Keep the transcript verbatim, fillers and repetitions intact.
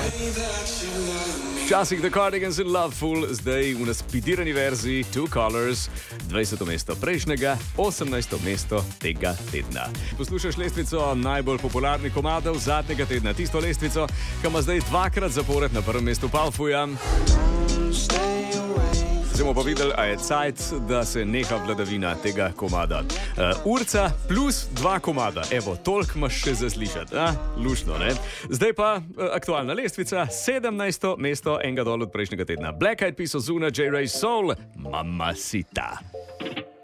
Včasih The Cardigans in Loveful, zdaj v naspidirani verziji Two Colors, dvajseto mesto prejšnjega, osemnajsto mesto tega tedna. Poslušaš lestvico najbolj popularnih komadov zadnjega tedna, tisto lestvico, ki ima zdaj dvakrat zapored na prvem mestu Palfuja. Zdaj bomo pa videli, a je cajt, da se neha vladavina tega komada. Uh, urca plus dva komada, evo, toliko imaš še zaslišati, a? Lušno, ne? Zdaj pa uh, aktualna lestvica, sedemnajsto mesto, enega dol od prejšnjega tedna. Black Eyed Peas, Ozuna, J. Ray Soul, Mamacita.